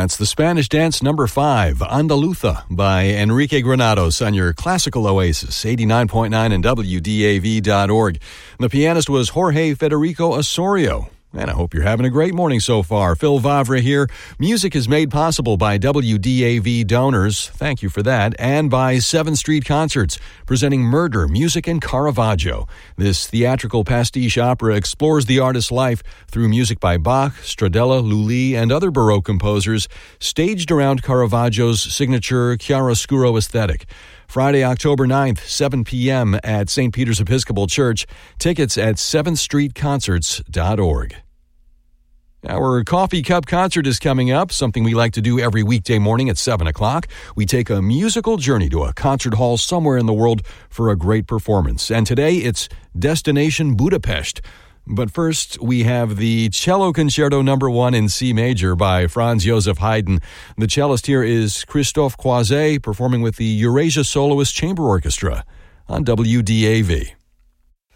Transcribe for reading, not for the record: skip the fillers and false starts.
That's the Spanish dance number 5, Andaluza, by Enrique Granados on your classical oasis, 89.9 and WDAV.org. The pianist was Jorge Federico Osorio. And I hope you're having a great morning so far. Phil Vavra here. Music is made possible by WDAV donors. Thank you for that. And by 7th Street Concerts, presenting Murder, Music, and Caravaggio. This theatrical pastiche opera explores the artist's life through music by Bach, Stradella, Lully, and other Baroque composers, staged around Caravaggio's signature chiaroscuro aesthetic. Friday, October 9th, 7 p.m. at St. Peter's Episcopal Church. Tickets at 7thstreetconcerts.org. Our Coffee Cup concert is coming up, something we like to do every weekday morning at 7 o'clock. We take a musical journey to a concert hall somewhere in the world for a great performance. And today, it's Destination Budapest. But first, we have the Cello Concerto No. 1 in C major by Franz Joseph Haydn. The cellist here is Christophe Croizet, performing with the Eurasia Soloist Chamber Orchestra on WDAV.